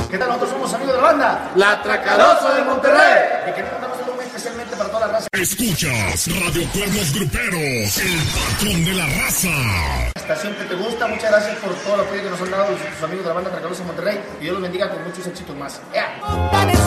¿Qué tal? Nosotros somos amigos de la banda La Atracalosa de Monterrey. y queremos mandar un saludo especialmente para toda la raza. Escuchas Radio Cuernos Gruperos, el patrón de la raza. Estación que te gusta, muchas gracias por todo el apoyo que nos han dado sus amigos de la banda Atracalosa de Monterrey y Dios los bendiga con muchos éxitos más. ¡Ea!